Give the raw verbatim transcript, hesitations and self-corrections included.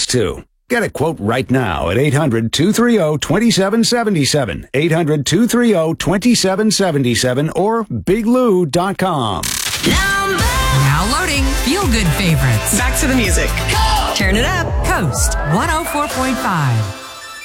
cost, too. Get a quote right now at eight hundred, two three zero, two seven seven seven, eight hundred, two three zero, two seven seven seven, or big lou dot com. Now loading feel-good favorites. Back to the music. Turn it up. Coast one oh four point five.